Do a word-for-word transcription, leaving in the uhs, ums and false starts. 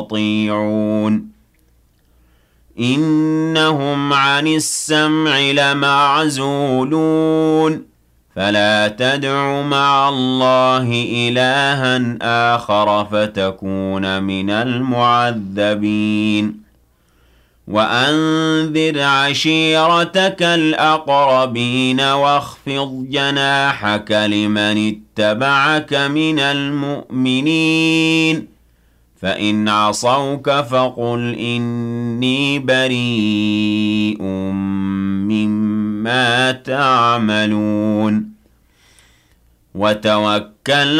يطيعون إنهم عن السمع لمعزولون فلا تدع مع الله إلها آخر فتكون من المعذبين وأنذر عشيرتك الأقربين واخفض جناحك لمن اتبعك من المؤمنين فإن عصوك فقل إني بريء مما تعملون وتوكل